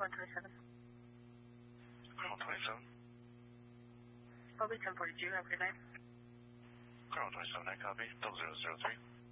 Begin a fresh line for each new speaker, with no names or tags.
127.
Colonel 27.
Bobby 1042, have a good night.
Colonel 27, I copy. 0003.